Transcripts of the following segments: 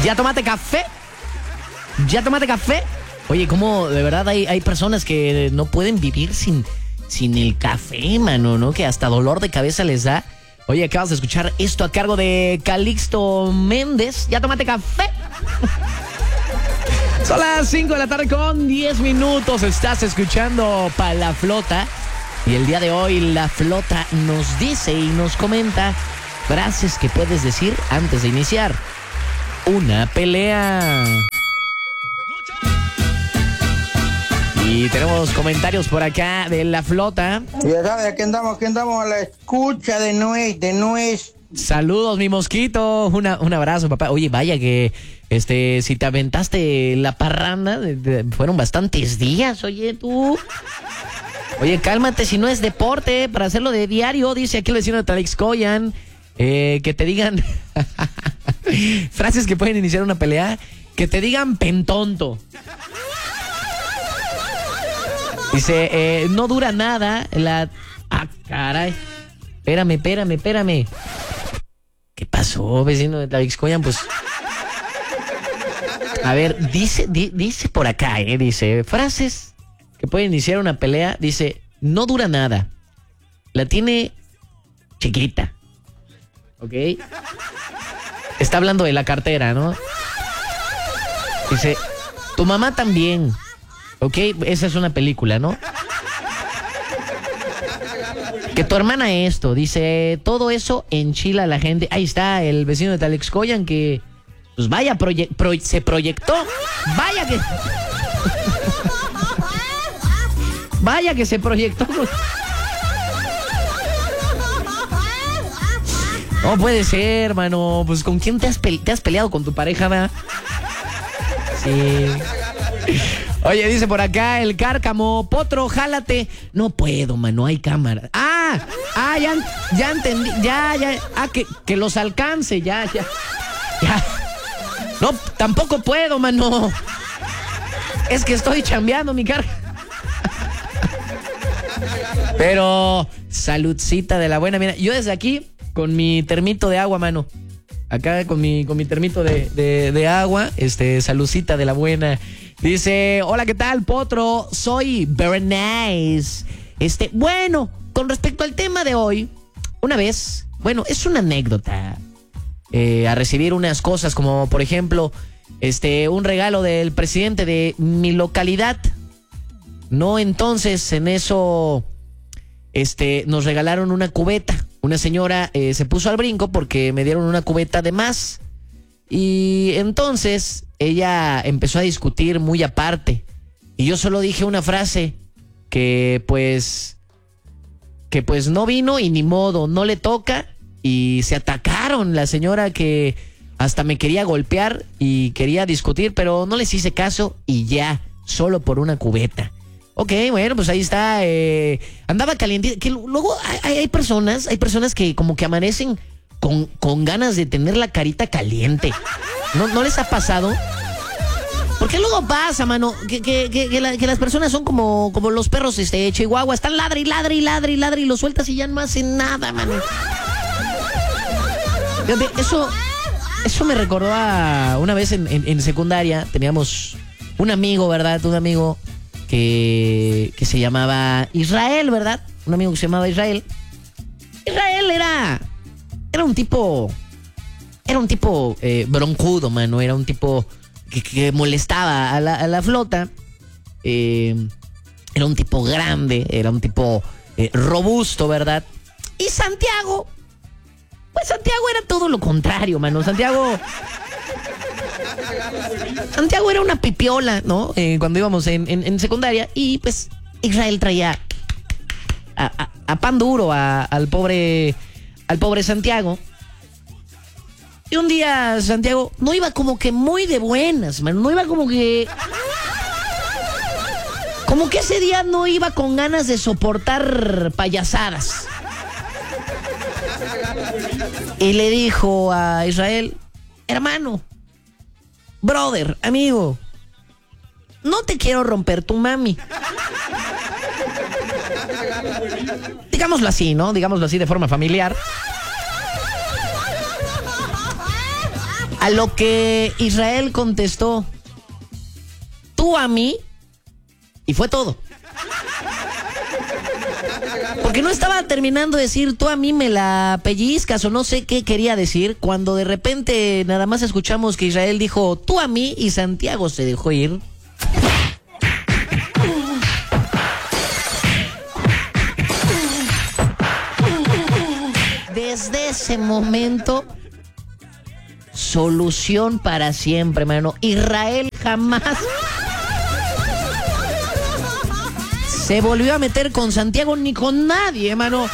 ¿Ya tomaste café? ¿Ya tomaste café? Oye, ¿cómo de verdad hay personas que no pueden vivir sin el café, mano, ¿no? Que hasta dolor de cabeza les da. Oye, acabas de escuchar esto a cargo de Calixto Méndez. ¿Ya tomaste café? Son las 5 de la tarde con 10 minutos. Estás escuchando Pa' la Flota. Y el día de hoy la Flota nos dice y nos comenta frases que puedes decir antes de iniciar una pelea. Y tenemos comentarios por acá de la Flota. Ya sabes, aquí andamos a la escucha de nuez. Saludos, mi mosquito. Un abrazo, papá. Oye, vaya que si te aventaste la parranda, fueron bastantes días, oye, tú. Oye, cálmate, si no es deporte, para hacerlo de diario, dice aquí el vecino de Tlaixcoyan, que te digan frases que pueden iniciar una pelea, que te digan pentonto. Dice, no dura nada Ah, caray. Espérame. ¿Qué pasó, vecino de Tlaixcoyan? Pues... A ver, dice por acá, dice, frases que pueden iniciar una pelea, dice, no dura nada. La tiene chiquita. ¿Ok? Está hablando de la cartera, ¿no? Dice, tu mamá también. ¿Ok? Esa es una película, ¿no? Que tu hermana esto, dice, todo eso enchila a la gente. Ahí está el vecino de Tlaixcoyan que, pues vaya, se proyectó. Vaya que se proyectó. No puede ser, hermano. Pues ¿con quién te has peleado? ¿Con tu pareja, va? Sí. Oye, dice por acá el Cárcamo, Potro, jálate. No puedo, mano, hay cámara. Ya entendí, ya. Que los alcance, ya. No, tampoco puedo, mano. Es que estoy chambeando, mi carga. Pero, saludcita de la buena. Mira, yo desde aquí, con mi termito de agua, mano. Acá con mi termito de agua, saludcita de la buena. Dice, hola, ¿qué tal, Potro? Soy Berenice. Bueno, con respecto al tema de hoy, una vez, bueno, es una anécdota, a recibir unas cosas como, por ejemplo, un regalo del presidente de mi localidad. No, entonces, en eso, nos regalaron una cubeta. Una señora se puso al brinco porque me dieron una cubeta de más. Y entonces ella empezó a discutir muy aparte. Y yo solo dije una frase que pues no vino y ni modo, no le toca. Y se atacaron, la señora que hasta me quería golpear y quería discutir, pero no les hice caso y ya, solo por una cubeta. Ok, bueno, pues ahí está. Andaba caliente. Que luego hay personas que como que amanecen con ganas de tener la carita caliente. ¿No les ha pasado? Porque luego pasa, mano, que las personas son como los perros chihuahua. Están ladre y lo sueltas y ya no hacen nada, mano. Eso me recordó a una vez en secundaria. Teníamos un amigo, ¿verdad? Un amigo que se llamaba Israel, ¿verdad? Un amigo que se llamaba Israel. Israel era un tipo broncudo, mano. Era un tipo que molestaba a la flota. Era un tipo grande, era un tipo robusto, ¿verdad? Y Santiago era todo lo contrario, mano. Santiago era una pipiola, ¿no? Cuando íbamos en secundaria. Y pues Israel traía a pan duro al pobre Santiago. Y un día Santiago no iba como que muy de buenas, mano. No iba como que ese día no iba con ganas de soportar payasadas. Y le dijo a Israel, hermano, brother, amigo, no te quiero romper tu mami. Digámoslo así, ¿no? Digámoslo así de forma familiar. A lo que Israel contestó, tú a mí, y fue todo. Porque no estaba terminando de decir, tú a mí me la pellizcas o no sé qué quería decir, cuando de repente nada más escuchamos que Israel dijo, tú a mí, y Santiago se dejó ir. Desde ese momento, solución para siempre, mano. Israel jamás se volvió a meter con Santiago ni con nadie, mano.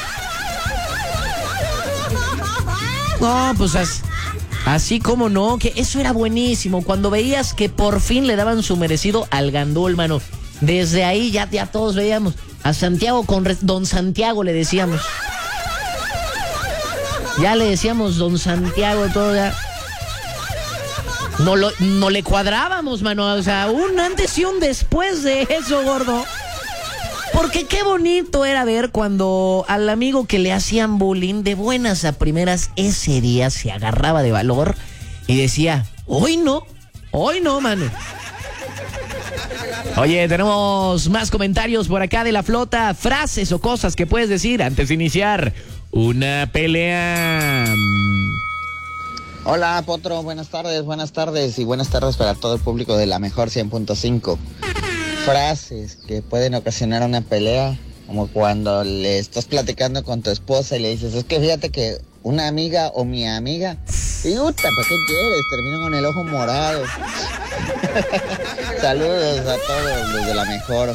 No, pues así como no, que eso era buenísimo. Cuando veías que por fin le daban su merecido al Gandul, mano. Desde ahí ya todos veíamos a Santiago con Don Santiago, le decíamos. Ya le decíamos Don Santiago, todo ya. No le cuadrábamos, mano. O sea, un antes y un después de eso, gordo. Porque qué bonito era ver cuando al amigo que le hacían bullying, de buenas a primeras, ese día se agarraba de valor y decía, hoy no, mano. Oye, tenemos más comentarios por acá de la flota, frases o cosas que puedes decir antes de iniciar una pelea. Hola, Potro, buenas tardes y buenas tardes para todo el público de la mejor 100.5. Frases que pueden ocasionar una pelea, como cuando le estás platicando con tu esposa y le dices, es que fíjate que una amiga o mi amiga, y puta, ¿para qué quieres? Termino con el ojo morado. Saludos a todos los de la mejor.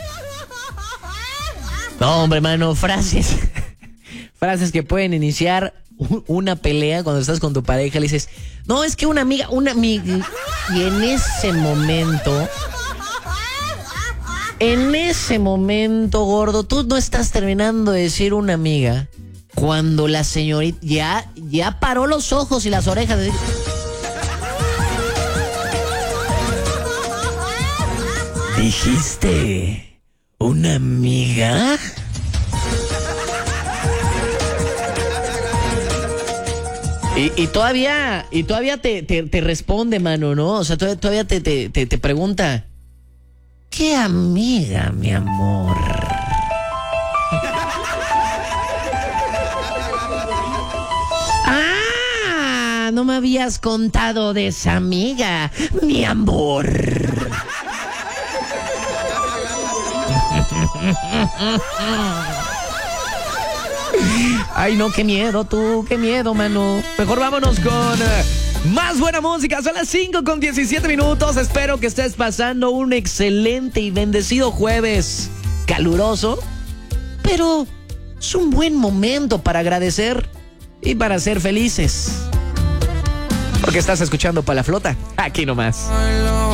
No, hombre, mano, frases que pueden iniciar una pelea cuando estás con tu pareja. Le dices, no, es que una amiga, y en ese momento, gordo, tú no estás terminando de decir una amiga cuando la señorita ya paró los ojos y las orejas. ¿Dijiste una amiga? Y todavía te responde, mano, ¿no? O sea, todavía te pregunta, ¿qué amiga, mi amor? Ah, no me habías contado de esa amiga, mi amor. Ay, no, qué miedo tú, qué miedo, mano. Mejor vámonos con más buena música. Son las 5:17. Espero que estés pasando un excelente y bendecido jueves. Caluroso, pero es un buen momento para agradecer y para ser felices. Porque estás escuchando Pa' la Flota, aquí nomás.